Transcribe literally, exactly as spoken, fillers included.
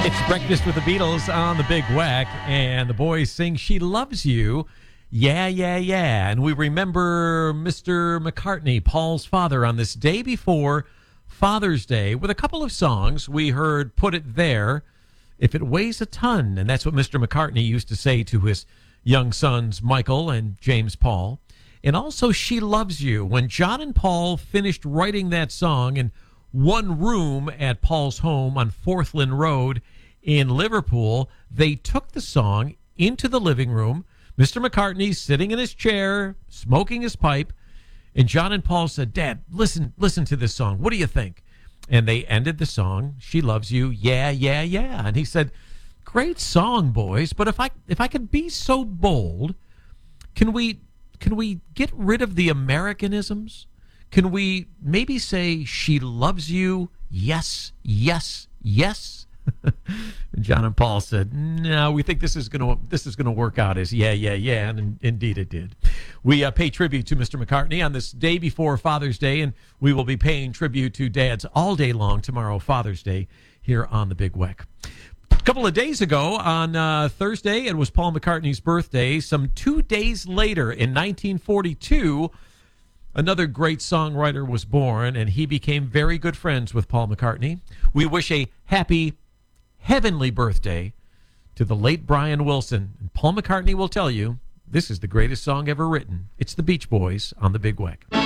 It's Breakfast with the Beatles on the Big Wack, and the boys sing She Loves You. Yeah, yeah, yeah. And we remember Mister McCartney, Paul's father, on this day before Father's Day with a couple of songs. We heard Put It There, If It Weighs a Ton, and that's what Mister McCartney used to say to his young sons, Michael and James Paul. And also She Loves You. When John and Paul finished writing that song in one room at Paul's home on Forthland Road in Liverpool, they took the song into the living room. Mister McCartney sitting in his chair, smoking his pipe, and John and Paul said, "Dad, listen, listen to this song. What do you think?" And they ended the song, "She Loves You, yeah, yeah, yeah." And he said, "Great song, boys, but if I if I could be so bold, can we can we get rid of the Americanisms? Can we maybe say she loves you, yes, yes, yes?" And John and Paul said, "No, we think this is going to this is going to work out as yeah, yeah, yeah," and in, indeed it did. We uh, pay tribute to Mister McCartney on this day before Father's Day, and we will be paying tribute to dads all day long tomorrow, Father's Day, here on the Big Wack. A couple of days ago, on uh, Thursday, it was Paul McCartney's birthday. Some two days later, in nineteen forty-two, another great songwriter was born, and he became very good friends with Paul McCartney. We wish a happy, heavenly birthday to the late Brian Wilson. And Paul McCartney will tell you, this is the greatest song ever written. It's the Beach Boys on the Big Wack.